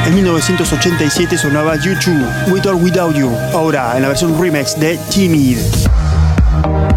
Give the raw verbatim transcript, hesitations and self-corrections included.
En mil novecientos ochenta y siete sonaba U dos, With or Without You, ahora en la versión remix de Timid.